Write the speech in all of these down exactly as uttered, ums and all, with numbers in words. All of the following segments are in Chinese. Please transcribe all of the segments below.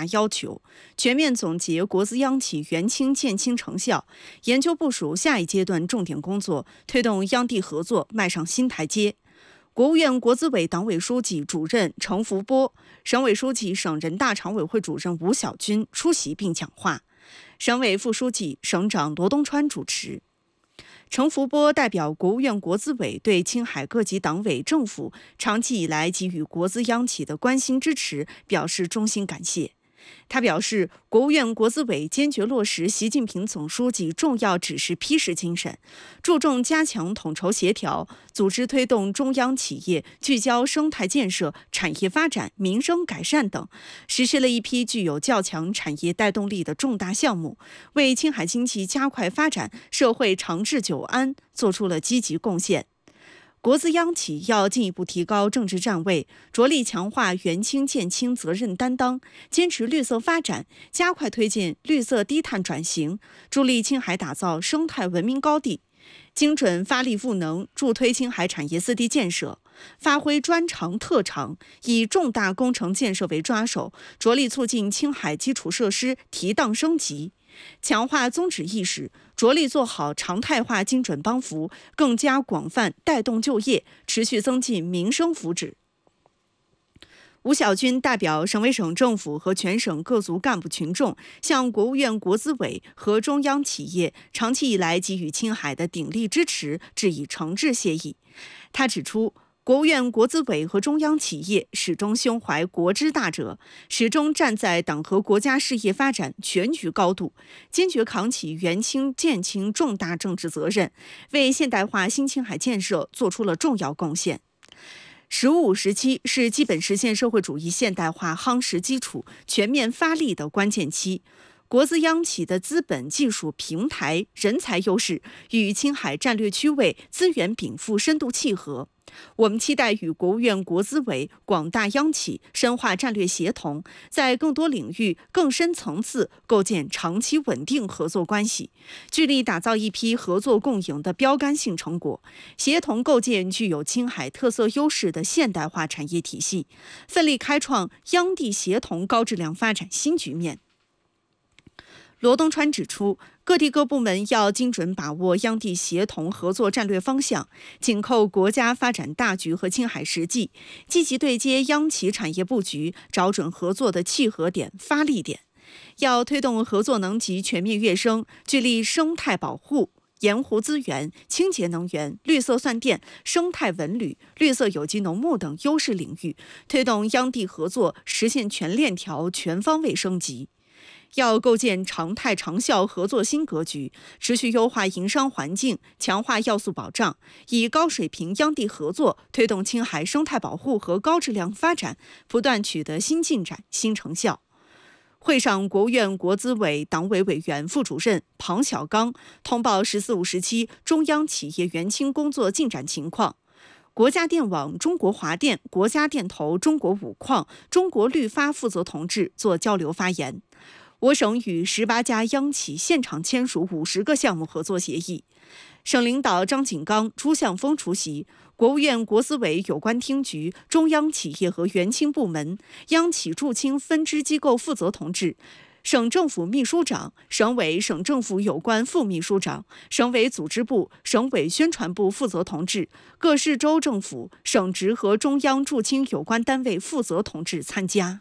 大要求，全面总结国资央企元清建清成效，研究部署下一阶段重点工作，推动央地合作迈上新台阶。国务院国资委党委书记、主任程福波、省委书记、省人大常委会主任吴小军出席并讲话，省委副书记、省长罗东川主持。程福波代表国务院国资委对青海各级党委政府长期以来给予国资央企的关心支持表示衷心感谢。他表示，国务院国资委坚决落实习近平总书记重要指示批示精神，注重加强统筹协调，组织推动中央企业聚焦生态建设、产业发展、民生改善等，实施了一批具有较强产业带动力的重大项目，为青海经济加快发展、社会长治久安做出了积极贡献。国资央企要进一步提高政治站位，着力强化元清建清责任担当，坚持绿色发展，加快推进绿色低碳转型，助力青海打造生态文明高地，精准发力赋能，助推青海产业四地建设，发挥专长特长，以重大工程建设为抓手，着力促进青海基础设施提档升级，强化宗旨意识，着力做好常态化精准帮扶，更加广泛带动就业，持续增进民生福祉。吴小军代表省委省政府和全省各族干部群众，向国务院国资委和中央企业长期以来给予青海的鼎力支持致以诚挚谢意。他指出，国务院国资委和中央企业始终胸怀国之大者，始终站在党和国家事业发展全局高度，坚决扛起元清建清重大政治责任，为现代化新青海建设做出了重要贡献。十五五时期是基本实现社会主义现代化夯实基础、全面发力的关键期。国资央企的资本、技术、平台、人才优势与青海战略区位、资源禀赋深度契合。我们期待与国务院国资委广大央企深化战略协同，在更多领域、更深层次构建长期稳定合作关系，聚力打造一批合作共赢的标杆性成果，协同构建具有青海特色优势的现代化产业体系，奋力开创央地协同高质量发展新局面。罗东川指出，各地各部门要精准把握央地协同合作战略方向，紧扣国家发展大局和青海实际，积极对接央企产业布局，找准合作的契合点、发力点。要推动合作能级全面跃升，聚力生态保护、盐湖资源、清洁能源、绿色算电、生态文旅、绿色有机农牧等优势领域，推动央地合作实现全链条、全方位升级。要构建常态长效合作新格局，持续优化营商环境，强化要素保障，以高水平央地合作推动青海生态保护和高质量发展不断取得新进展、新成效。会上，国务院国资委党委委员、副主任庞小刚通报“十四五”时期中央企业元清工作进展情况。国家电网、中国华电、国家电投、中国五矿、中国绿发负责同志作交流发言。我省与十八家央企现场签署五十个项目合作协议。省领导张景刚、朱向峰出席，国务院国资委有关厅局、中央企业和元清部门、央企驻青分支机构负责同志、省政府秘书长、省委、省政府有关副秘书长、省委组织部、省委宣传部负责同志、各市州政府、省直和中央驻青有关单位负责同志参加。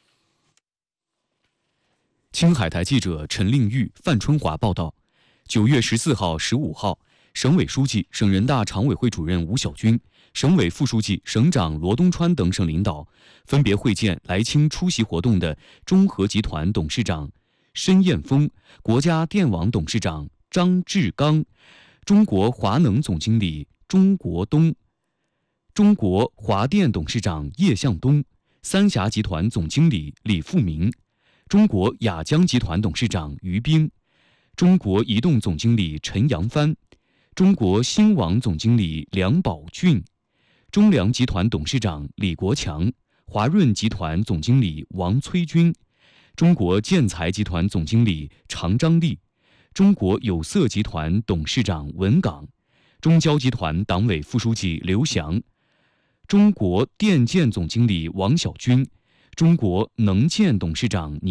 青海台记者陈令玉、范春华报道：九月十四号、十五号，省委书记、省人大常委会主任吴小军、省委副书记、省长罗东川等省领导分别会见来青出席活动的中核集团董事长申彦峰、国家电网董事长张志刚、中国华能总经理钟国东、中国华电董事长叶向东、三峡集团总经理李富明、中国雅江集团董事长于斌、中国移动总经理陈扬帆、中国新网总经理梁宝俊、中粮集团董事长李国强、华润集团总经理王崔军、中国建材集团总经理常张立、中国有色集团董事长文岗、中交集团党委副书记刘翔、中国电建总经理王小军、中国能建董事长倪